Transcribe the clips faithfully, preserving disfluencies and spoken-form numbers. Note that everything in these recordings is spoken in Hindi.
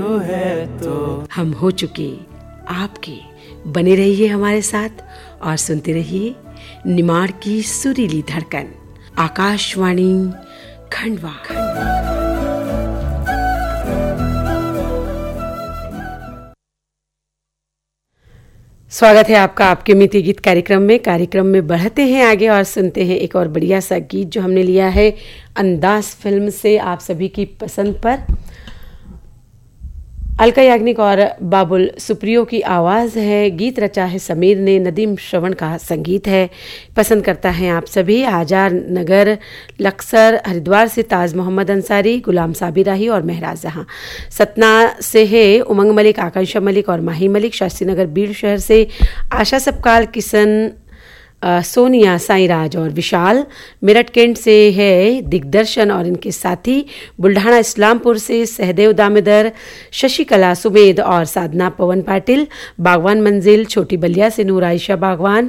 है तो हम हो चुके आपके। बने रहिए हमारे साथ और सुनते रहिए निमाड़ की सुरीली धड़कन, आकाशवाणी खंडवा। स्वागत है आपका आपके मिति गीत कार्यक्रम में। कार्यक्रम में बढ़ते हैं आगे और सुनते हैं एक और बढ़िया सा गीत जो हमने लिया है अंदाज फिल्म से आप सभी की पसंद पर। अलका याग्निक और बाबुल सुप्रियो की आवाज़ है। गीत रचा है समीर ने, नदीम श्रवण का संगीत है। पसंद करता है आप सभी। आजार नगर लक्सर हरिद्वार से ताज मोहम्मद अंसारी, गुलाम साबिर राही और महराज जहां। सतना से है उमंग मलिक, आकांक्षा मलिक और माही मलिक। शास्त्री नगर बीड़ शहर से आशा सबकाल, किशन, सोनिया, साईराज और विशाल। मेरठ कैंट से है दिग्दर्शन और इनके साथी। बुल्ढाना इस्लामपुर से सहदेव दामोदर, शशिकला, सुमेद और साधना पवन पाटिल। बागवान मंजिल छोटी बलिया से नूर आयशा बागवान,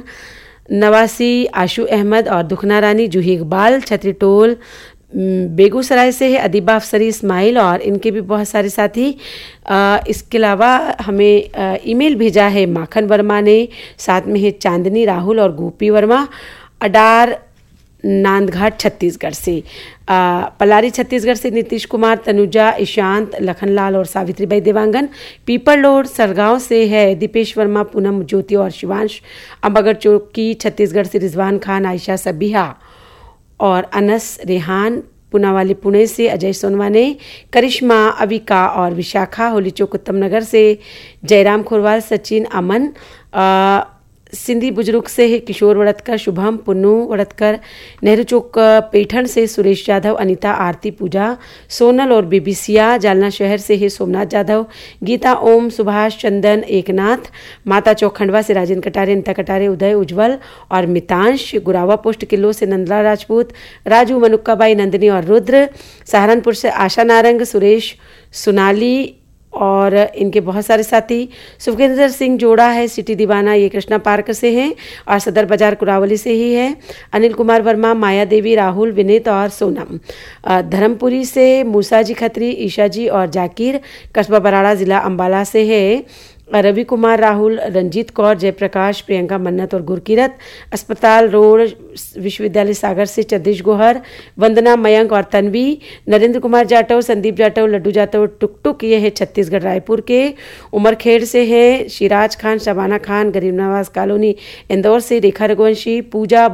नवासी आशु अहमद और दुखना रानी, जूही इकबाल। छतरी टोल बेगूसराय से है अदीबा अफसरी इस्माइल और इनके भी बहुत सारे साथी। आ, इसके अलावा हमें आ, ईमेल भेजा है माखन वर्मा ने, साथ में है चांदनी राहुल और गोपी वर्मा, अडार नांदघाट छत्तीसगढ़ से। आ, पलारी छत्तीसगढ़ से नीतीश कुमार, तनुजा, ईशांत, लखनलाल और सावित्रीबाई देवांगन। पीपल रोड सरगांव से है दीपेश वर्मा, पूनम, ज्योति और शिवांश। अम्बागढ़ चौकी छत्तीसगढ़ से रिजवान खान, आयशा सबिहा और अनस रेहान। पुनावाली पुणे से अजय सोनवाने, करिश्मा, अविका और विशाखा। होली चौक उत्तम नगर से जयराम खोरवाल, सचिन, अमन। आ, सिंधी बुजुर्ग से है किशोर वड़तकर, शुभम, पुन्नू वड़तकर। नेहरू चौक पैठण से सुरेश यादव, अनीता, आरती, पूजा, सोनल और बीबीसिया। जालना शहर से है सोमनाथ जाधव, गीता, ओम, सुभाष, चंदन, एकनाथ। माता चौक खंडवा से राजेंद्र कटारे, अनिता कटारे, उदय, उज्जवल और मितांश। गुरावा पोस्ट किलो से नंदला राजपूत, राजू, मनुक्काबाई, नंदिनी और रुद्र। सहारनपुर से आशा नारंग, सुरेश, सुनाली और इनके बहुत सारे साथी। सुखविंदर सिंह जोड़ा है सिटी दीवाना, ये कृष्णा पार्क से हैं और सदर बाजार कुरावली से ही है। अनिल कुमार वर्मा, माया देवी, राहुल, विनीत और सोनम। धर्मपुरी से मूसा जी खत्री, ईशा जी और जाकिर। कस्बा बराड़ा जिला अंबाला से है रवि कुमार, राहुल, रंजीत कौर, जयप्रकाश, प्रियंका, मन्नत और गुरकीरत। अस्पताल रोड विश्वविद्यालय सागर से जगदीश गोहर, वंदना, मयंक और तन्वी। नरेंद्र कुमार जाटव, संदीप जाटव, लड्डू जाटव, टुक टुक, ये है छत्तीसगढ़ रायपुर के। उमरखेड़ से है शिराज खान, शबाना खान, गरीब नवाज कॉलोनी इंदौर से। रेखा रघुवंशी, पूजा